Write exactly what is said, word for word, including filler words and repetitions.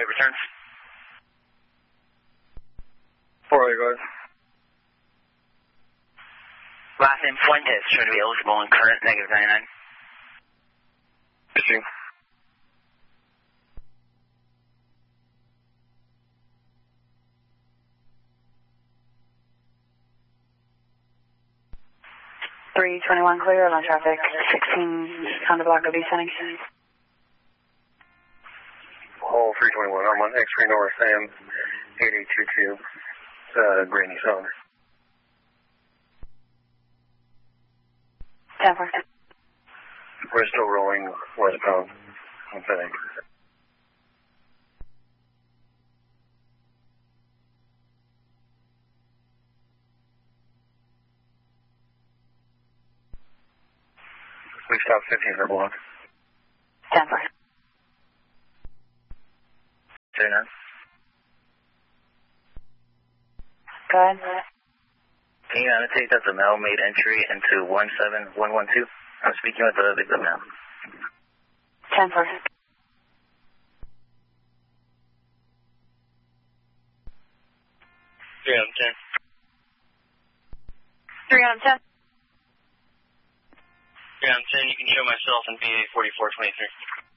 eight return. four eight, guys. Last name Fuentes, showing to be eligible and current, negative ninety-nine. Issue. three twenty-one clear, on traffic, sixteen on the block of East Sunny. Hall three twenty-one, I'm on X-ray North, Sam, eight eight two two, uh, Granny Song. ten four. We're still rolling westbound on FedEx. We stopped fifteen for block. ten four. Two nine. Go ahead. Can you annotate that the mail made entry into one seven one one two? I'm speaking with the victim now. ten four. three on ten. three on ten. three on ten, you can show myself in B A forty-four twenty-three.